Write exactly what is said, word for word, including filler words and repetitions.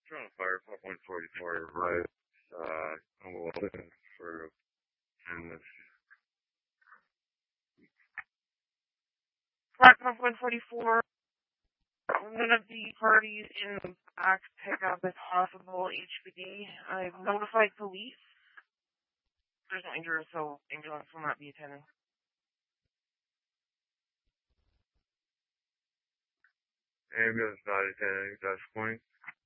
Trying to fire pop one forty-four right. Uh, I'm looking for ten minutes. Flat pump one forty-four. One of the parties in the back pick up as possible H P D. I've notified police. There's no injuries, so ambulance will not be attending. Ambulance not attending, that's point.